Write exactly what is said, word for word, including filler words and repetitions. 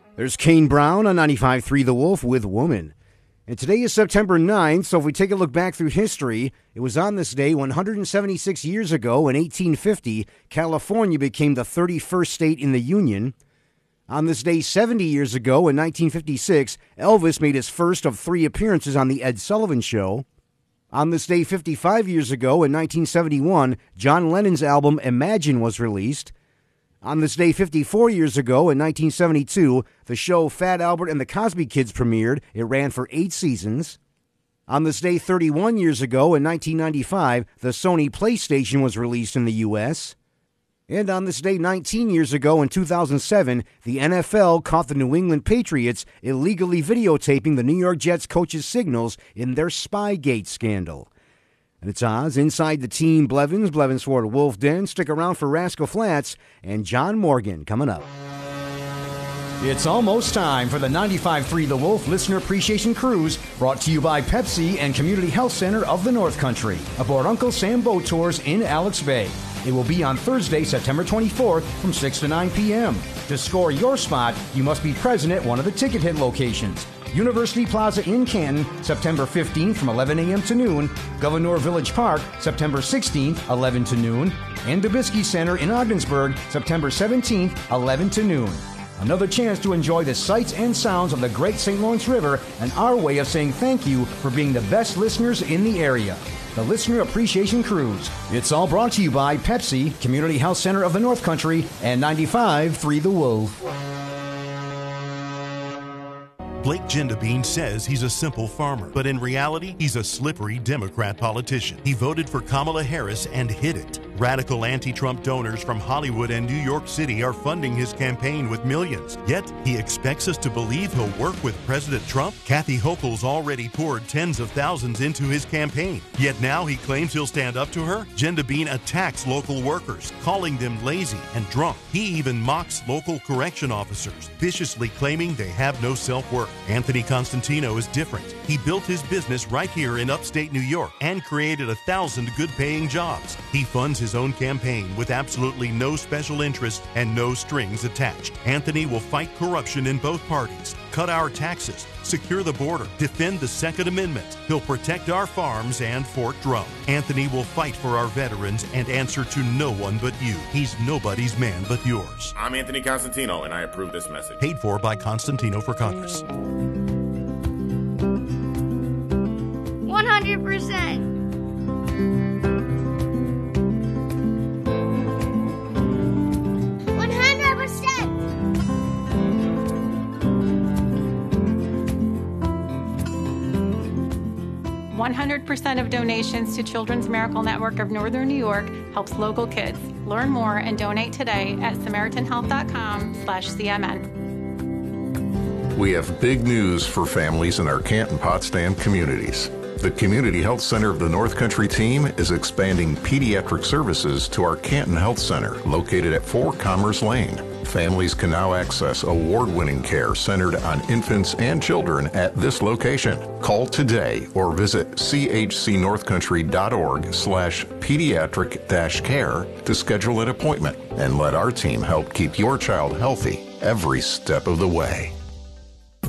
There's Kane Brown on ninety-five point three The Wolf with Woman. And today is September ninth, so if we take a look back through history, it was on this day one hundred seventy-six years ago in eighteen fifty, California became the thirty-first state in the Union. On this day seventy years ago in nineteen fifty-six, Elvis made his first of three appearances on The Ed Sullivan Show. On this day fifty-five years ago in nineteen seventy-one, John Lennon's album Imagine was released. On this day fifty-four years ago in nineteen seventy-two, the show Fat Albert and the Cosby Kids premiered. It ran for eight seasons. On this day thirty-one years ago in nineteen ninety-five, the Sony PlayStation was released in the U S And on this day nineteen years ago in two thousand seven, the N F L caught the New England Patriots illegally videotaping the New York Jets coach's signals in their Spygate scandal. And it's Oz inside the team. Blevins, Blevins Ford Wolf Den. Stick around for Rascal Flatts and John Morgan coming up. It's almost time for the ninety-five point three The Wolf Listener Appreciation Cruise, brought to you by Pepsi and Community Health Center of the North Country, aboard Uncle Sam Boat Tours in Alex Bay. It will be on Thursday, September twenty-fourth from six to nine p.m. To score your spot, you must be present at one of the Ticket Hit locations. University Plaza in Canton, September fifteenth from eleven a.m. to noon. Governor Village Park, September sixteenth, eleven to noon. And Dubisky Center in Ogdensburg, September seventeenth, eleven to noon. Another chance to enjoy the sights and sounds of the Great Saint Lawrence River and our way of saying thank you for being the best listeners in the area. The Listener Appreciation Cruise. It's all brought to you by Pepsi, Community Health Center of the North Country, and ninety-five point three The Wolf. Blake Gendabine says he's a simple farmer, but in reality, he's a slippery Democrat politician. He voted for Kamala Harris and hid it. Radical anti-Trump donors from Hollywood and New York City are funding his campaign with millions. Yet, he expects us to believe he'll work with President Trump? Kathy Hochul's already poured tens of thousands into his campaign. Yet now he claims he'll stand up to her? Gendabine attacks local workers, calling them lazy and drunk. He even mocks local correction officers, viciously claiming they have no self-worth. Anthony Constantino is different. He built his business right here in upstate New York and created a thousand good-paying jobs. He funds his own campaign with absolutely no special interest and no strings attached. Anthony will fight corruption in both parties, cut our taxes, secure the border, defend the Second Amendment. He'll protect our farms and Fort Drum. Anthony will fight for our veterans and answer to no one but you. He's nobody's man but yours. I'm Anthony Constantino, and I approve this message. Paid for by Constantino for Congress. one hundred percent. one hundred percent. one hundred percent of donations to Children's Miracle Network of Northern New York helps local kids. Learn more and donate today at samaritan health dot com slash C M N. We have big news for families in our Canton-Potsdam communities. The Community Health Center of the North Country team is expanding pediatric services to our Canton Health Center, located at four Commerce Lane. Families can now access award-winning care centered on infants and children at this location. Call today or visit c h c north country dot org slash pediatric dash care to schedule an appointment and let our team help keep your child healthy every step of the way.